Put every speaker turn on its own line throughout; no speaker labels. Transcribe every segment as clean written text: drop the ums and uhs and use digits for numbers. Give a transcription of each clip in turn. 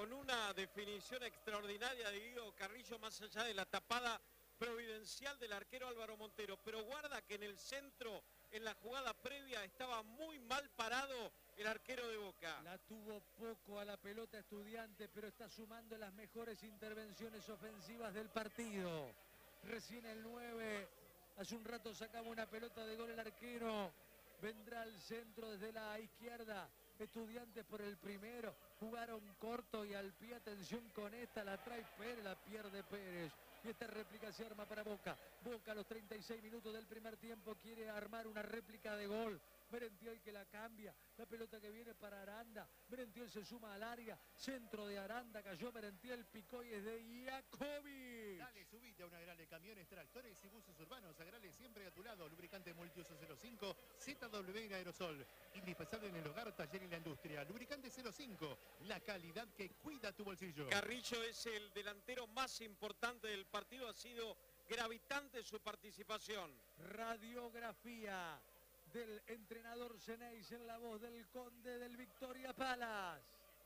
con una definición extraordinaria de Guido Carrillo, más allá de la tapada providencial del arquero Álvaro Montero. Pero guarda que en el centro, en la jugada previa, estaba muy mal parado el arquero de Boca.
La tuvo poco a la pelota Estudiante, pero está sumando las mejores intervenciones ofensivas del partido. Recién el 9, hace un rato sacaba una pelota de gol el arquero. Vendrá al centro desde la izquierda. Estudiantes por el primero. Jugaron corto y al pie. Atención con esta. La trae Pérez, la pierde Pérez. Y esta réplica se arma para Boca. Boca a los 36 minutos del primer tiempo quiere armar una réplica de gol. Merentiel que la cambia, la pelota que viene para Aranda, Merentiel se suma al área, centro de Aranda, cayó Merentiel, picó y es de Iacobi.
Dale, subite a una Agrale, camiones, tractores y buses urbanos. Agrale siempre a tu lado, lubricante multiuso 05, ZW en aerosol, indispensable en el hogar, taller y la industria. Lubricante 05, la calidad que cuida tu bolsillo.
Carrillo es el delantero más importante del partido, ha sido gravitante su participación.
Radiografía del entrenador Ceneis en la voz del conde del Victoria Palace.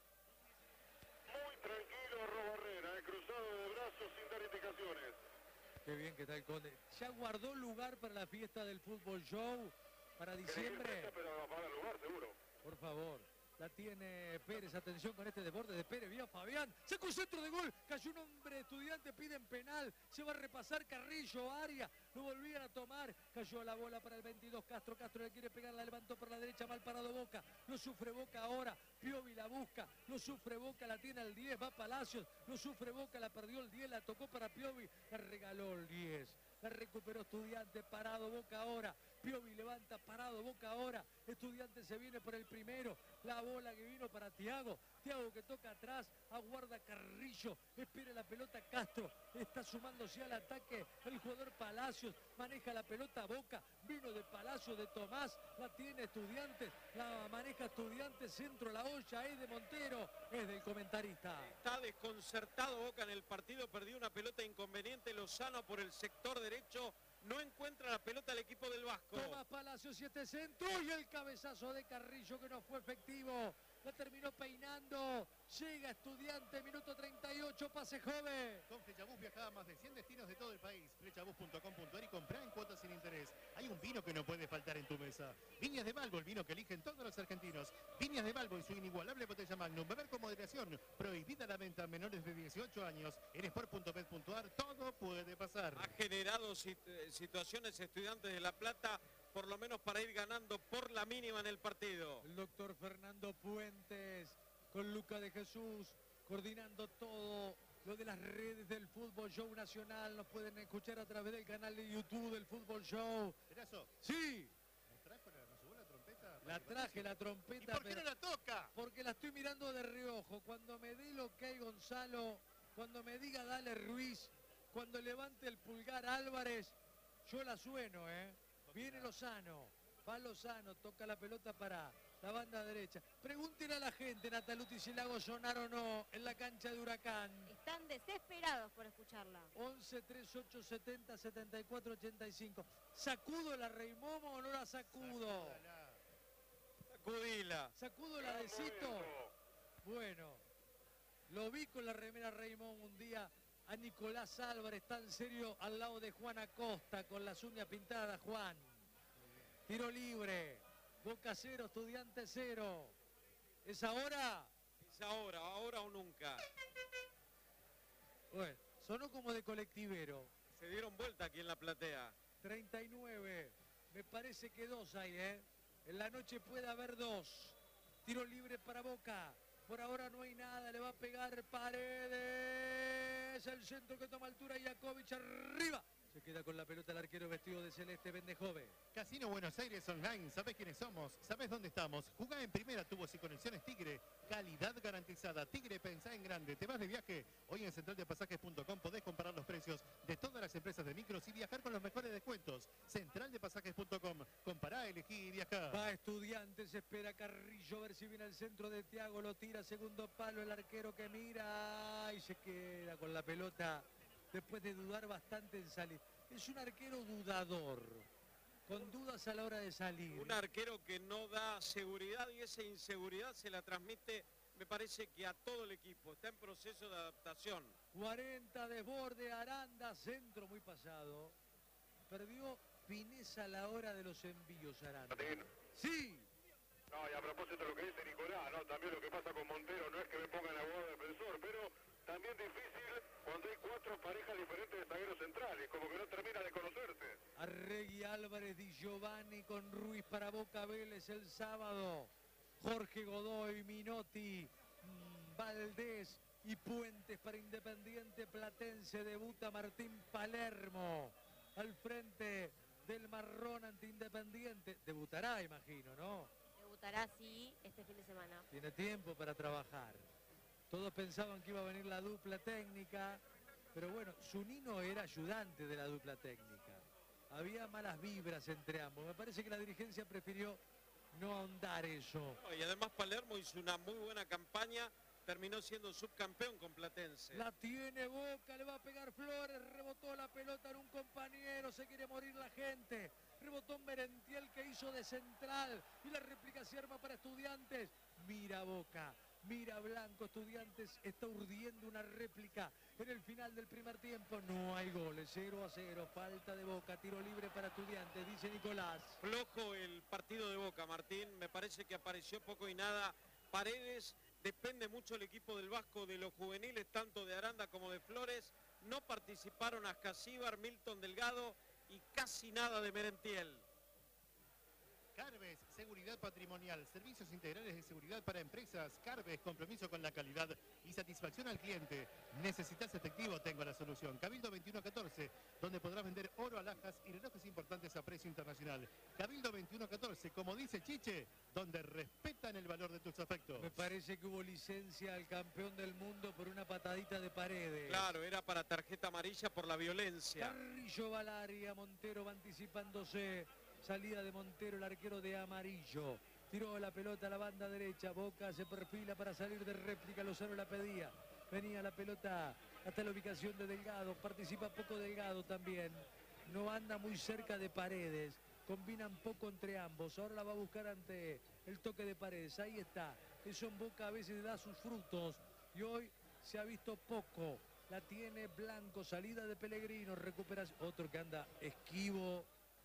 Muy tranquilo Robo Herrera, cruzado de brazos sin dar indicaciones.
Qué bien que está el conde. ¿Ya guardó lugar para la fiesta del fútbol show para diciembre?
Pero va a dar lugar, seguro.
Por favor. La tiene Pérez, atención con este desborde de Pérez, vía Fabián, sacó un centro de gol, cayó un hombre Estudiante, piden penal, se va a repasar Carrillo, área, lo volvían a tomar, cayó la bola para el 22, Castro le quiere pegar, la levantó por la derecha, mal parado Boca, lo sufre Boca ahora, Piovi la busca, lo sufre Boca, la tiene al 10, va Palacios, lo sufre Boca, la perdió el 10, la tocó para Piovi, la regaló el 10. La recuperó Estudiante, parado Boca ahora. Piovi levanta, parado Boca ahora. Estudiante se viene por el primero. La bola que vino para Thiago. Thiago que toca atrás, aguarda Carrillo. Espera la pelota Castro. Está sumándose al ataque el jugador Palacios. Maneja la pelota Boca. Vino de Palacios, de Tomás. La tiene Estudiantes. La maneja Estudiantes. Centro, la olla es de Montero. Es del comentarista.
Está desconcertado Boca en el partido. Perdió una pelota inconveniente Lozano por el sector derecho. No encuentra la pelota el equipo del Vasco.
Tomás Palacios y este centro y el cabezazo de Carrillo que no fue efectivo. La terminó peinando. Llega Estudiante, minuto 38, pase joven.
Con Flechabús viaja a más de 100 destinos de todo el país. Flechabús.com.ar y comprá en cuotas sin interés. Hay un vino que no puede faltar en tu mesa. Viñas de Balbo, el vino que eligen todos los argentinos. Viñas de Balbo y su inigualable botella Magnum. Beber con moderación. Prohibida la venta a menores de 18 años. En sport.bet.ar todo puede pasar.
Ha generado situaciones Estudiantes de La Plata, por lo menos para ir ganando por la mínima en el partido.
El doctor Fernando Puentes con Luca de Jesús coordinando todo lo de las redes del Fútbol Show Nacional. Nos pueden escuchar a través del canal de YouTube del Fútbol Show.
¿Erazo?
Sí.
¿Nos llevó la trompeta?
La traje, la trompeta.
¿Y por qué no la toca?
Porque la estoy mirando de reojo. Cuando me dé lo que hay Gonzalo, cuando me diga dale Ruiz, cuando levante el pulgar Álvarez, yo la sueno, Viene Lozano, va Lozano, toca la pelota para la banda derecha. Pregúntenle a la gente, Nataluti, si la hago sonar o no en la cancha de Huracán.
Están desesperados por escucharla.
11 38 70 74 85. ¿Sacudo la Reimomo o no la sacudo?
Sacudila.
¿Sacudo la de Cito? Bueno, lo vi con la remera Reimón un día a Nicolás Álvarez, tan serio al lado de Juan Acosta, con las uñas pintadas, Juan. Tiro libre, Boca 0, Estudiante 0. ¿Es ahora?
Es ahora o nunca.
Bueno, sonó como de colectivero.
Se dieron vuelta aquí en la platea.
39, me parece que 2 hay, En la noche puede haber 2. Tiro libre para Boca. Por ahora no hay nada, le va a pegar Paredes. El centro que toma altura, Iacovic arriba. Se queda con la pelota el arquero vestido de celeste, Bendejove.
Casino Buenos Aires Online, ¿sabés quiénes somos? ¿Sabés dónde estamos? Jugá en primera, tubos y conexiones Tigre. Calidad garantizada. Tigre, pensá en grande. ¿Te vas de viaje? Hoy en centraldepasajes.com podés comparar los precios de todas las empresas de micros y viajar con los mejores descuentos. Centraldepasajes.com. Compará, elegí y viajá.
Va Estudiantes, espera Carrillo, a ver si viene al centro de Thiago, lo tira, segundo palo, el arquero que mira y se queda con la pelota. Después de dudar bastante en salir. Es un arquero dudador, con dudas a la hora de salir.
Un arquero que no da seguridad y esa inseguridad se la transmite me parece que a todo el equipo. Está en proceso de adaptación.
40 desborde, Aranda, centro muy pasado. Perdió Pinesa a la hora de los envíos, Aranda.
Martín.
Sí.
No, y a propósito de lo que dice Nicolás, ¿no? También lo que pasa con Montero, no es que me pongan abogado defensor, pero también difícil cuando hay 4 parejas diferentes de zagueros centrales, como que no termina de conocerse.
Arregui, Álvarez, Di Giovanni con Ruiz para Boca Vélez el sábado. Jorge Godoy, Minotti, Valdés y Puentes para Independiente Platense. Debuta Martín Palermo al frente del Marrón ante Independiente. Debutará, imagino, ¿no?
Debutará, sí, este fin de semana.
Tiene tiempo para trabajar. Todos pensaban que iba a venir la dupla técnica, pero bueno, Zunino era ayudante de la dupla técnica. Había malas vibras entre ambos. Me parece que la dirigencia prefirió no ahondar eso.
No, y además Palermo hizo una muy buena campaña, terminó siendo subcampeón con Platense.
La tiene Boca, le va a pegar Flores, rebotó la pelota en un compañero, se quiere morir la gente. Rebotó Merentiel que hizo de central y la réplica se arma para Estudiantes. Mira Boca, mira Blanco, Estudiantes está urdiendo una réplica en el final del primer tiempo. No hay goles, 0-0, falta de Boca, tiro libre para Estudiantes, dice Nicolás.
Flojo el partido de Boca, Martín. Me parece que apareció poco y nada Paredes. Depende mucho el equipo del Vasco de los juveniles, tanto de Aranda como de Flores. No participaron Ascasíbar, Milton Delgado y casi nada de Merentiel.
Carves, seguridad patrimonial, servicios integrales de seguridad para empresas. Carves, compromiso con la calidad y satisfacción al cliente. ¿Necesitas efectivo? Tengo la solución. Cabildo 2114, donde podrás vender oro, alhajas y relojes importantes a precio internacional. Cabildo 2114, como dice Chiche, donde respetan el valor de tus afectos.
Me parece que hubo licencia al campeón del mundo por una patadita de Paredes.
Claro, era para tarjeta amarilla por la violencia.
Carrillo Valaria, Montero va anticipándose. Salida de Montero, el arquero de Amarillo. Tiró la pelota a la banda derecha. Boca se perfila para salir de réplica. Lozano la pedía. Venía la pelota hasta la ubicación de Delgado. Participa poco Delgado también. No anda muy cerca de Paredes. Combinan poco entre ambos. Ahora la va a buscar ante el toque de Paredes. Ahí está. Eso en Boca a veces da sus frutos. Y hoy se ha visto poco. La tiene Blanco. Salida de Pellegrino. Recuperación. Otro que anda esquivo,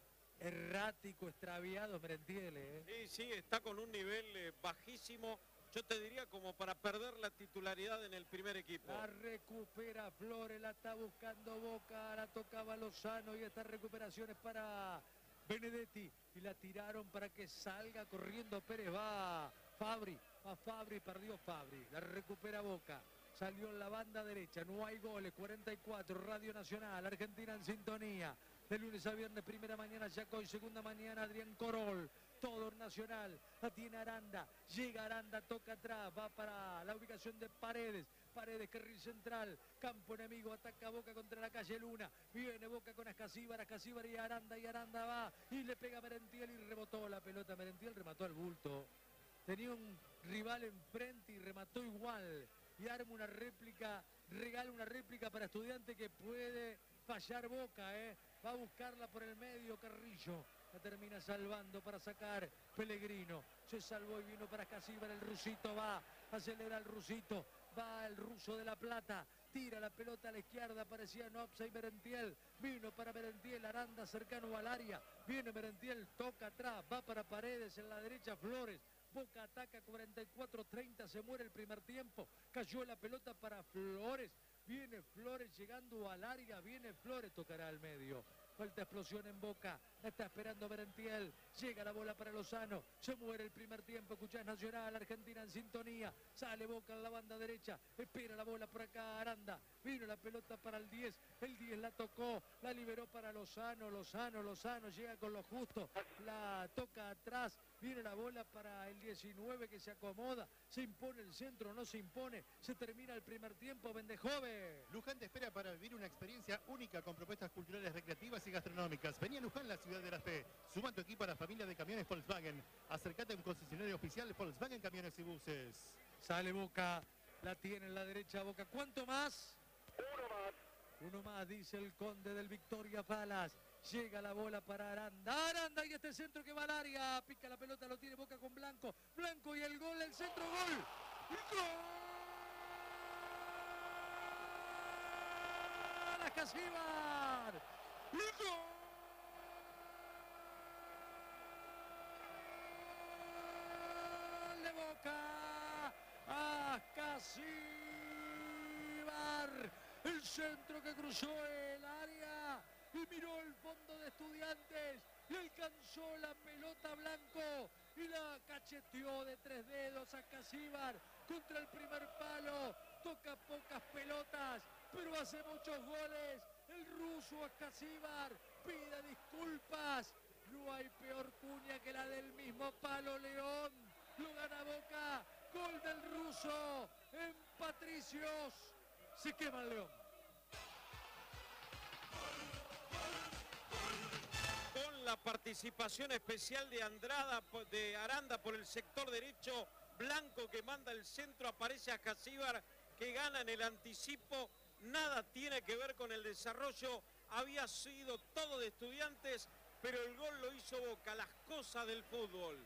errático, extraviado, Merentiel,
Sí, está con un nivel bajísimo. Yo te diría como para perder la titularidad en el primer equipo.
La recupera Flores, la está buscando Boca, la tocaba Lozano y esta recuperación es para Benedetti. Y la tiraron para que salga corriendo Pérez. Va Fabri, perdió Fabri. La recupera Boca. Salió en la banda derecha, no hay goles, 44, Radio Nacional, Argentina en sintonía. De lunes a viernes, primera mañana Yacoy, segunda mañana Adrián Corol. Todo Nacional, la tiene Aranda, llega Aranda, toca atrás, va para la ubicación de Paredes. Paredes, carril central, campo enemigo, ataca Boca contra la calle Luna. Viene Boca con Ascasíbar y Aranda va y le pega a Merentiel y rebotó la pelota. Merentiel remató al bulto. Tenía un rival enfrente y remató igual. Y arma una réplica, regala una réplica para Estudiante que puede fallar Boca, Va a buscarla por el medio Carrillo. La termina salvando para sacar Pellegrino. Se salvó y vino para Ascasíbar. El rusito va, acelera el rusito. Va el ruso de La Plata. Tira la pelota a la izquierda. Parecía Nopsa y Merentiel. Vino para Merentiel. Aranda cercano al área. Viene Merentiel. Toca atrás. Va para Paredes. En la derecha Flores. Boca ataca 44-30. Se muere el primer tiempo. Cayó la pelota para Flores. Viene Flores llegando al área. Viene Flores. Tocará al medio. Falta explosión en Boca. La está esperando Merentiel. Llega la bola para Lozano. Se muere el primer tiempo. Escuchás Nacional. Argentina en sintonía. Sale Boca en la banda derecha. Espera la bola por acá. Aranda. Vino la pelota para el 10. El 10 la tocó. La liberó para Lozano. Lozano llega con lo justo. La toca atrás. Viene la bola para el 19 que se acomoda. Se impone el centro. No se impone. Se termina el primer tiempo. Vendejove.
Luján te espera para vivir una experiencia única con propuestas culturales, recreativas y gastronómicas. Vení a Luján, la ciudad de la fe. Suma tu equipo a la familia de camiones Volkswagen. Acércate a un concesionario oficial de Volkswagen Camiones y Buses.
Sale Boca. La tiene en la derecha Boca. ¿Cuánto más?
Uno más.
Uno más, dice el conde del Victoria Palas. Llega la bola para Aranda. Aranda y este centro que va al área. Pica la pelota, lo tiene Boca con Blanco. Blanco y el gol, el centro, gol. Ascasíbar. ¡Gol de Boca! Ascasíbar. El centro que cruzó el área y miró el fondo de Estudiantes y alcanzó la pelota Blanco y la cacheteó de 3 dedos a Ascasíbar contra el primer palo. Toca pocas pelotas, pero hace muchos goles. El ruso Ascasíbar pide disculpas. No hay peor cuña que la del mismo palo León. Lo gana Boca. Gol del ruso en Patricios. Se quema el León.
Con la participación especial de Aranda por el sector derecho, Blanco que manda el centro, aparece Ascasíbar que gana en el anticipo. Nada tiene que ver con el desarrollo, había sido todo de Estudiantes, pero el gol lo hizo Boca, las cosas del fútbol.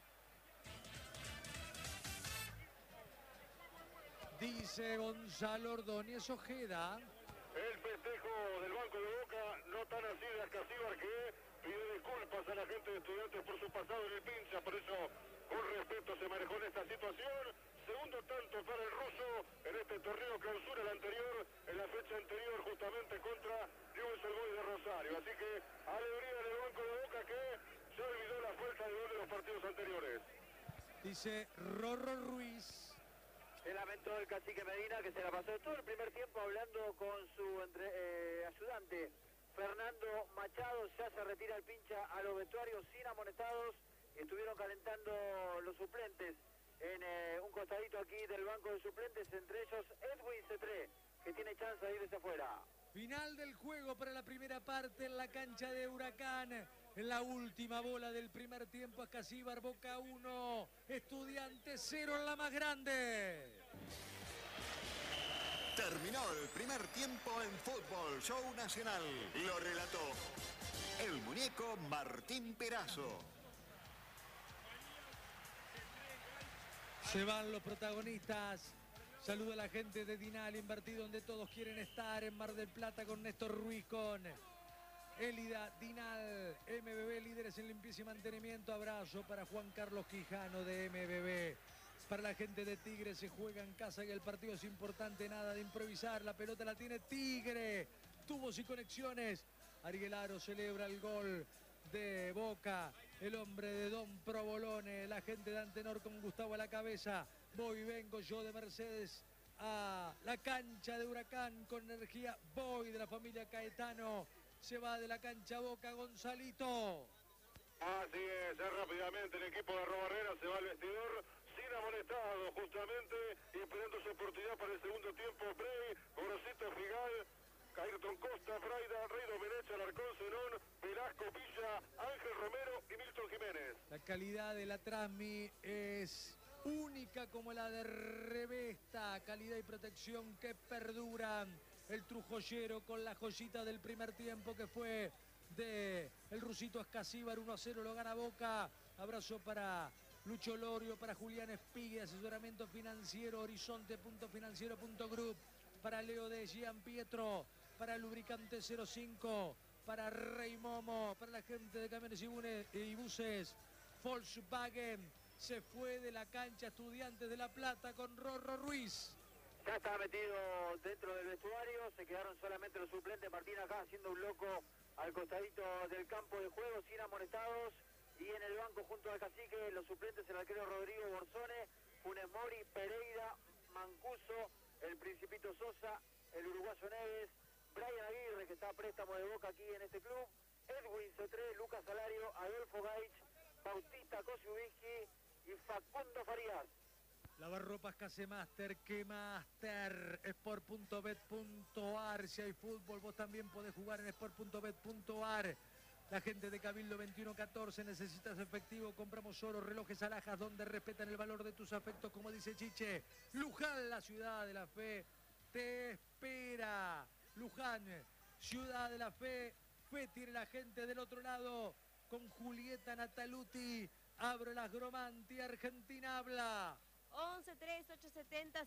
Dice Gonzalo Ordóñez Ojeda.
El festejo del banco de Boca, no tan así de Ascasíbar, que pide disculpas a la gente de Estudiantes por su pasado en el pincha, por eso con respeto se manejó en esta situación. Segundo tanto para el ruso en este torneo clausura, el anterior, en la fecha anterior justamente contra Newell's Old Boys de Rosario. Así que alegría en el banco de Boca que se olvidó la falta de gol de los partidos anteriores.
Dice Rorro Ruiz.
Se lamentó el cacique Medina, que se la pasó todo el primer tiempo hablando con su ayudante Fernando Machado. Ya se retira el pincha a los vestuarios sin amonestados. Estuvieron calentando los suplentes en un costadito aquí del banco de suplentes, entre ellos Edwin Cetré, que tiene chance de irse afuera.
Final del juego para la primera parte en la cancha de Huracán. En la última bola del primer tiempo, Ascasíbar, Boca 1, Estudiantes 0 en la más grande.
Terminó el primer tiempo en Fútbol Show Nacional. Lo relató el muñeco Martín Perazo.
Se van los protagonistas. Saludo a la gente de Dinal, invertido donde todos quieren estar, en Mar del Plata con Néstor Ruiz, con Élida Dinal, MBB, líderes en limpieza y mantenimiento. Abrazo para Juan Carlos Quijano de MBB. Para la gente de Tigre, se juega en casa y el partido es importante, nada de improvisar. La pelota la tiene Tigre. Tubos y conexiones. Arguelaro celebra el gol de Boca. El hombre de Don Provolone, la gente de Antenor con Gustavo a la cabeza. Voy y vengo yo de Mercedes a la cancha de Huracán con energía. Voy de la familia Caetano. Se va de la cancha Boca, Gonzalito.
Así es, rápidamente el equipo de Robarrera se va al vestidor sin amonestado, justamente, y esperando su oportunidad para el segundo tiempo. Frey, Gorosito Figal, Ayrton Costa, Fraida, Rey Domenech, Alarcón, Zenón, Velasco, Villa, Ángel Romero y Milton Jiménez.
La calidad de la Trasmi es única como la de Revesta, calidad y protección que perduran. El Trujoyero con la joyita del primer tiempo que fue de el rusito Ascasíbar. 1-0 lo gana Boca. Abrazo para Lucho Lorio, para Julián Espigue, asesoramiento financiero, horizonte.financiero.group, para Leo de Gian Pietro, para Lubricante 05, para Rey Momo, para la gente de camiones y buses, Volkswagen. Se fue de la cancha Estudiantes de La Plata con Rorro Ruiz.
Ya está metido dentro del vestuario, se quedaron solamente los suplentes. Martín acá haciendo un loco al costadito del campo de juego, sin amonestados. Y en el banco junto al cacique, los suplentes, el arquero Rodrigo Borzone, Funes Mori, Pereira, Mancuso, el Principito Sosa, el uruguayo Neves, Brian Aguirre, que está a préstamo de Boca aquí en este club, Edwin Cetré, Lucas Salario, Adolfo Gaich, Bautista Kosiubiski y Facundo Farías.
Lavarropas Casemaster, que Master, sport.bet.ar. Si hay fútbol, vos también podés jugar en sport.bet.ar. La gente de Cabildo 2114, necesitas efectivo, compramos oro, relojes alhajas, donde respetan el valor de tus afectos, como dice Chiche. Luján, la ciudad de la fe, te espera. Luján, ciudad de la fe. Fe tiene la gente del otro lado, con Julieta Nataluti. Abro las Gromanti, Argentina habla.
11 3 870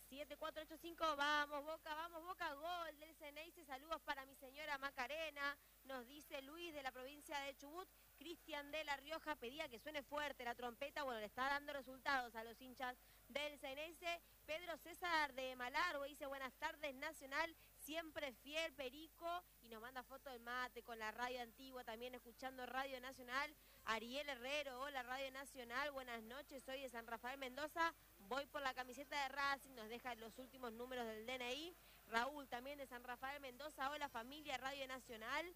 7485. Vamos Boca, gol del Ceneice. Saludos para mi señora Macarena. Nos dice Luis de la provincia de Chubut. Cristian de La Rioja pedía que suene fuerte la trompeta. Bueno, le está dando resultados a los hinchas del Ceneice. Pedro César de Malargüe dice buenas tardes Nacional, siempre fiel Perico, y nos manda foto del mate con la radio antigua, también escuchando Radio Nacional. Ariel Herrero, hola Radio Nacional, buenas noches, soy de San Rafael Mendoza, voy por la camiseta de Racing, nos deja los últimos números del DNI. Raúl también de San Rafael Mendoza, hola familia Radio Nacional.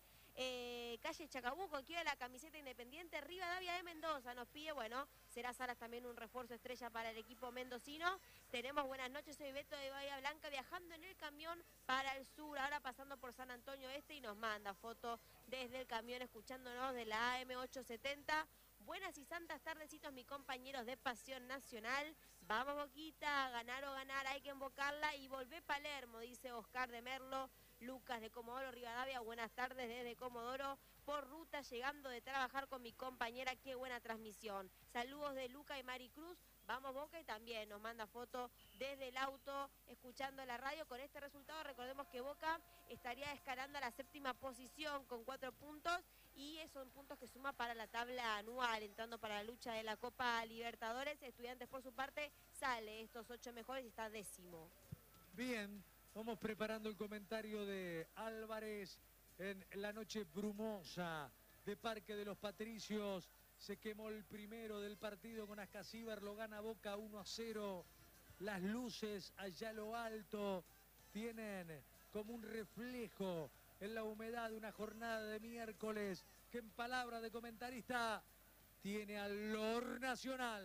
Calle Chacabuco, quiere la camiseta Independiente. Rivadavia de Mendoza nos pide, bueno, será Salas también un refuerzo estrella para el equipo mendocino. Tenemos buenas noches, soy Beto de Bahía Blanca, viajando en el camión para el sur, ahora pasando por San Antonio Este, y nos manda foto desde el camión escuchándonos de la AM870. Buenas y santas tardecitos, mis compañeros de Pasión Nacional. Vamos Boquita, ganar o ganar, hay que invocarla y volver Palermo, dice Oscar de Merlo. Lucas de Comodoro Rivadavia, buenas tardes desde Comodoro, por ruta llegando de trabajar con mi compañera, qué buena transmisión. Saludos de Luca y Maricruz, vamos Boca, y también nos manda foto desde el auto, escuchando la radio. Con este resultado recordemos que Boca estaría escalando a la 7ª posición con 4 puntos, y son puntos que suma para la tabla anual, entrando para la lucha de la Copa Libertadores. Estudiantes por su parte sale estos 8 mejores y está 10º.
Bien. Vamos preparando el comentario de Álvarez en la noche brumosa de Parque de los Patricios. Se quemó el primero del partido con Ascasíbar, lo gana Boca 1-0. Las luces allá a lo alto tienen como un reflejo en la humedad de una jornada de miércoles que, en palabra de comentarista, tiene alor nacional.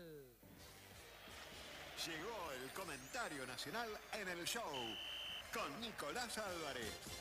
Llegó el comentario nacional en el show con Nicolás Álvarez.